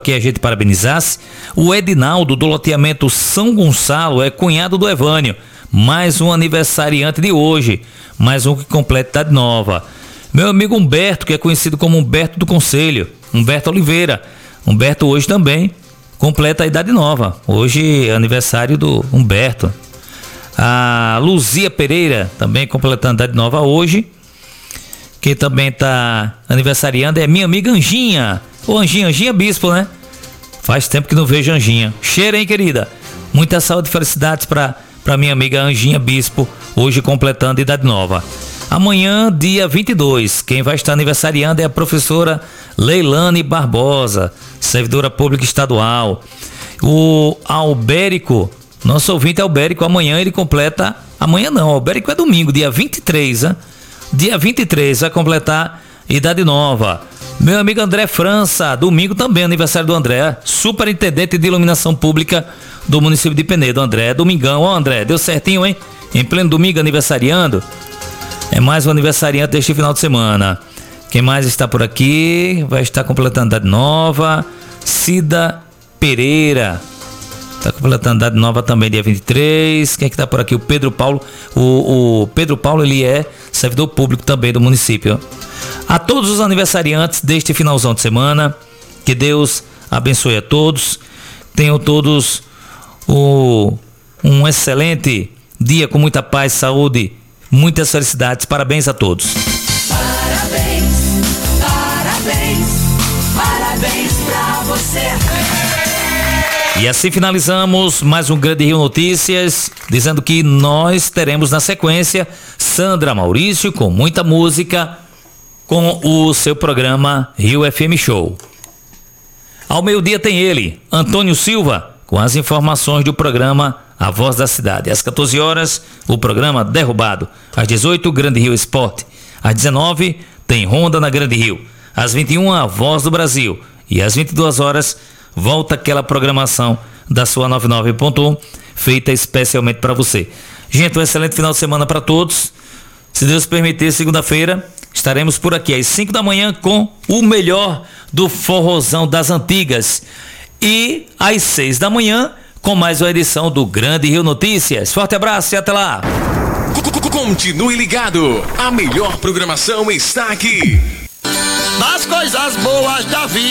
que a gente parabenizasse o Edinaldo do loteamento São Gonçalo, é cunhado do Evânio, mais um aniversariante de hoje, mais um que completa idade nova. Meu amigo Humberto, que é conhecido como Humberto do Conselho, Humberto Oliveira, Humberto hoje também completa a idade nova, hoje é aniversário do Humberto. A Luzia Pereira também completando a idade nova hoje. Quem também está aniversariando é minha amiga Anjinha. Ô Anjinha Bispo, né? Faz tempo que não vejo Anjinha. Cheira, hein, querida? Muita saúde e felicidades para minha amiga Anjinha Bispo, hoje completando idade nova. Amanhã, dia 22, quem vai estar aniversariando é a professora Leilane Barbosa, servidora pública estadual. O Albérico, nosso ouvinte Albérico, amanhã ele completa... Amanhã não, Albérico é domingo, dia 23, né? Dia 23 vai completar idade nova. Meu amigo André França, domingo também, aniversário do André, superintendente de iluminação pública do município de Penedo. André, domingão. Ó, André, deu certinho, hein? Em pleno domingo, aniversariando. É mais um aniversariante deste final de semana. Quem mais está por aqui? Vai estar completando idade nova. Cida Pereira. Está completando idade nova também, dia 23. Quem é que está por aqui? O Pedro Paulo. O Pedro Paulo, ele é servidor público também do município. A todos os aniversariantes deste finalzão de semana, que Deus abençoe a todos. Tenham todos um excelente dia com muita paz, saúde, muitas felicidades. Parabéns a todos. Parabéns, parabéns, parabéns pra você. E assim finalizamos mais um Grande Rio Notícias, dizendo que nós teremos na sequência Sandra Maurício com muita música, com o seu programa Rio FM Show. Ao meio-dia tem ele, Antônio Silva, com as informações do programa A Voz da Cidade. Às 14 horas, o programa Derrubado. Às 18, Grande Rio Esporte. Às 19, tem Ronda na Grande Rio. Às 21, a Voz do Brasil. E às 22 horas, volta aquela programação da sua 99.1, feita especialmente para você. Gente, um excelente final de semana para todos. Se Deus permitir, segunda-feira estaremos por aqui às 5 da manhã com o melhor do forrozão das antigas. E às 6 da manhã com mais uma edição do Grande Rio Notícias. Forte abraço e até lá. Continue ligado. A melhor programação está aqui. Das coisas boas da vida.